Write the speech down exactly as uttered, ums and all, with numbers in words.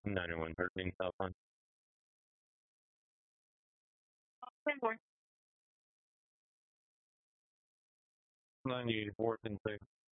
ninety-one thirteen South Line. ten four. ninety-fourth and six.